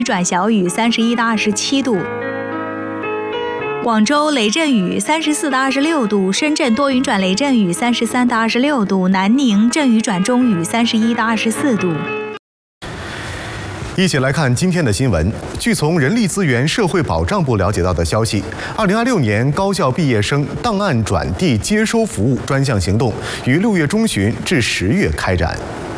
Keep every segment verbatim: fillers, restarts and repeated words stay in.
转小雨，三十一到二十七度。广州雷阵雨，三十四到二十六度；深圳多云转雷阵雨，三十三到二十六度；南宁阵雨转中雨，三十一到二十四度。 一起来看今天的新闻。据从人力资源社会保障部了解到的消息，二零二六年高校毕业生档案转递接收服务专项行动于六月中旬至十月开展。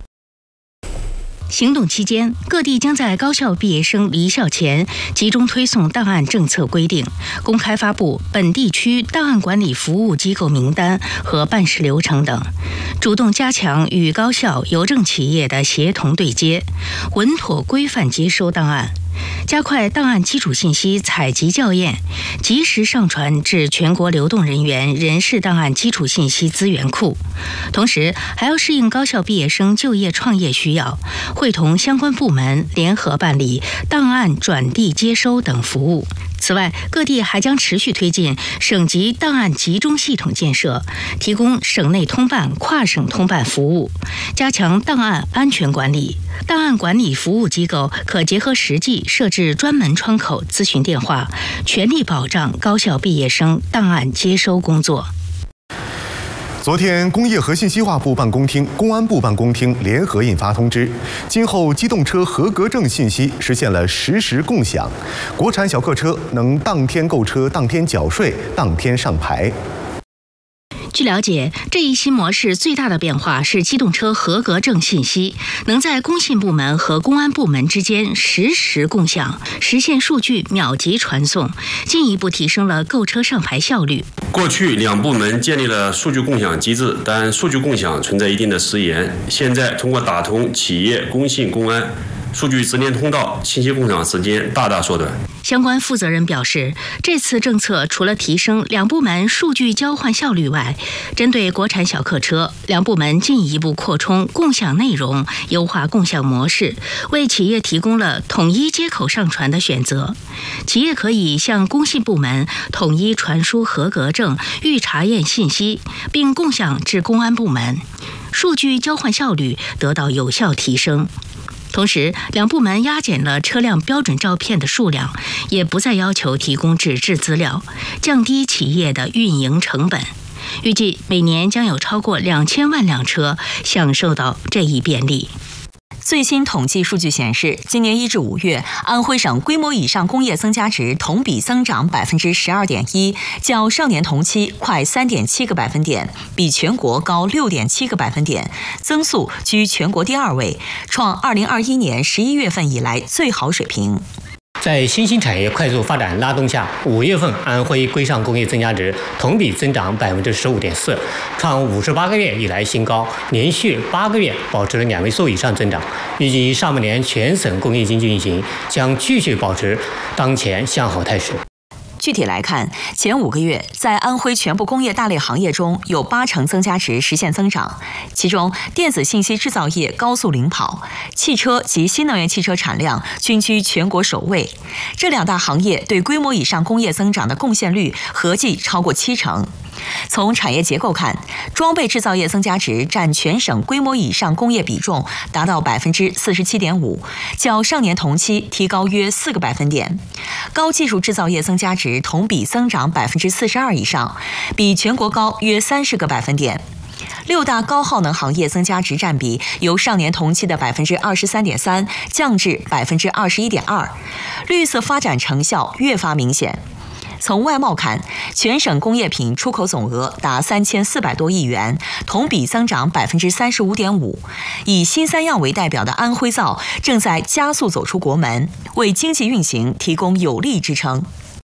行动期间，各地将在高校毕业生离校前集中推送档案政策规定，公开发布本地区档案管理服务机构名单和办事流程等，主动加强与高校、邮政企业的协同对接，稳妥规范接收档案。加快档案基础信息采集校验，及时上传至全国流动人员人事档案基础信息资源库。同时，还要适应高校毕业生就业创业需要，会同相关部门联合办理档案转递接收等服务。此外，各地还将持续推进省级档案集中系统建设，提供省内通办、跨省通办服务，加强档案安全管理。档案管理服务机构可结合实际设置专门窗口咨询电话，全力保障高校毕业生档案接收工作。 昨天，工业和信息化部办公厅、公安部办公厅联合印发通知，今后机动车合格证信息实现了实时共享，国产小客车能当天购车、当天缴税、当天上牌。 据了解，这一新模式最大的变化是机动车合格证信息能在工信部门和公安部门之间实时共享，实现数据秒级传送，进一步提升了购车上牌效率。 过去两部门建立了数据共享机制，但数据共享存在一定的时延。现在通过打通企业、工信、公安数据直连通道，信息共享时间大大缩短。 相关负责人表示，这次政策除了提升两部门数据交换效率外，针对国产小客车，两部门进一步扩充共享内容，优化共享模式，为企业提供了统一接口上传的选择。企业可以向工信部门统一传输合格证预查验信息，并共享至公安部门，数据交换效率得到有效提升。同时，两部门压减了车辆标准照片的数量，也不再要求提供纸质资料，降低企业的运营成本。预计每年将有超过两千万辆车享受到这一便利。 最新统计数据显示，今年一至五月，安徽省规模以上工业增加值同比增长百分之十二点一，较上年同期快三点七个百分点，比全国高六点七个百分点，增速居全国第二位，创二零二一年十一月份以来最好水平。 在新兴产业快速发展拉动下，五月份安徽规上工业增加值同比增长百分之十五点四，创五十八个月以来新高，连续八个月保持了两位数以上增长。预计上半年全省工业经济运行将继续保持当前向好态势。 具体来看，前五个月在安徽全部工业大类行业中有八成增加值实现增长，其中电子信息制造业高速领跑，汽车及新能源汽车产量均居全国首位。这两大行业对规模以上工业增长的贡献率合计超过七成。从产业结构看，装备制造业增加值占全省规模以上工业比重达到百分之四十七点五，较上年同期提高约四个百分点。高技术制造业增加值同比增长百分之四十二以上，比全国高约三十个百分点。六大高耗能行业增加值占比由上年同期的百分之二十三点三降至百分之二十一点二，绿色发展成效越发明显。从外贸看，全省工业品出口总额达三千四百多亿元，同比增长百分之三十五点五。以新三样为代表的安徽造正在加速走出国门，为经济运行提供有力支撑。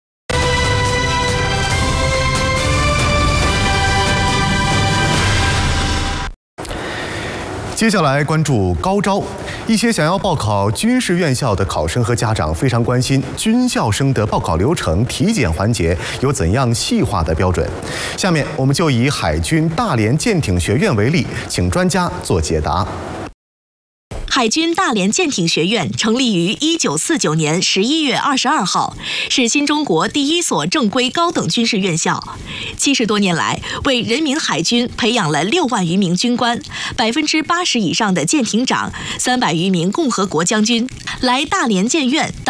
接下来关注高招，一些想要报考军事院校的考生和家长非常关心军校生的报考流程、体检环节有怎样细化的标准。下面我们就以海军大连舰艇学院为例，请专家做解答。 海海军大连舰艇学院成立于一九四九年十一月二十二号，是新中国第一所正规高等军事院校。七十多年来，为人民海军培养了六万余名军官，百分之八十以上的舰艇长，三百余名共和国将军。来大连舰院